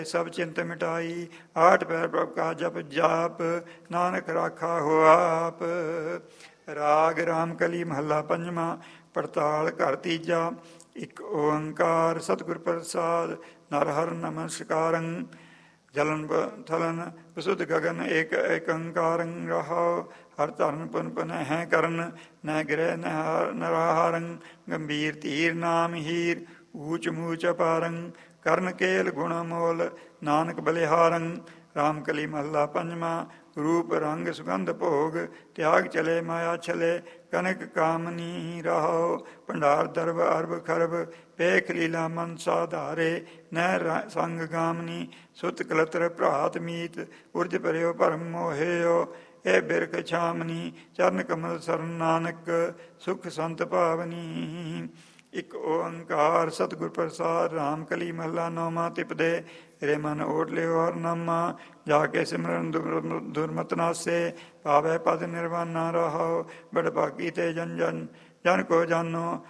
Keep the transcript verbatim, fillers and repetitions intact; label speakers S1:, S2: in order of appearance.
S1: सब चिंत मिटाई, आठ पैर प्रभ का जप जाप, नानक राखा हो आप। राग रामकली महला पंजवा, पड़ताल घर तीजा। एक ओंकार सतगुर प्रसाद, नर हर नमस्कारं। जलन थलन विशुद्ध गगन एक एकंकारं रहो, हर तरन पुन पुन है करन, न गिरह न नराहारं। गंभीर तीर नाम हीर, ऊच मूच अपारं। ਕਰਨ ਕੇਲ ਗੁਣ ਮੋਲ, ਨਾਨਕ ਬਲਿਹਾਰੰ। ਰਾਮਕਲੀ ਮਹੱਲਾ ਪੰਜਵਾਂ, ਰੂਪ ਰੰਗ ਸੁਗੰਧ ਭੋਗ, ਤਿਆਗ ਚਲੇ ਮਾਇਆ ਛਲੇ। ਕਨਕ ਕਾਮਨੀ ਰਹੋ, ਭੰਡਾਰ ਦਰਬ ਅਰਬ ਖਰਬ। ਪੇਖ ਲੀਲਾ ਮਨ ਸਾਧਾਰੇ, ਨਹਿ ਸੰਗ ਗਾਮਨੀ। ਸੁਤ ਕਲਤਰ ਭਰਾਤ ਮੀਤ, ਉਰਜ ਭਰਿਓ ਭਰਮ ਮੋਹਿਓ। ਇਹ ਬਿਰਖ ਛਾਮਨੀ, ਚਰਨ ਕਮਲ ਸਰਨ ਨਾਨਕ। ਸੁਖ ਸੰਤ ਭਾਵਨੀ। ਇੱਕ ਓੰਕਾਰ ਸਤਿਗੁਰ ਪ੍ਰਸਾਦ। ਰਾਮਕਲੀ ਮਹੱਲਾ ਨੌਵਾਂ, ਤਿਪਦੇ ਰੇ ਮਨ ਓਟ ਲਿਓ ਹਰ ਨਾਮਾ। ਜਾ ਕੇ ਸਿਮਰਨ ਦੁਰਮਤ ਨਾਸੇ, ਪਾਵੈ ਪਦ ਨਿਰਵਾਨਾ ਰਹੋ। ਬੜ ਭਾਗੀ ਤੇ ਜਨ ਜਨ, ਜਨ ਕੋ ਜਾਨੋ